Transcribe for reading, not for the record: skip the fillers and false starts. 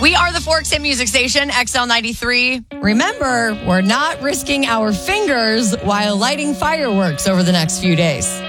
We are the Forks Hit Music Station, XL93. Remember, we're not risking our fingers while lighting fireworks over the next few days.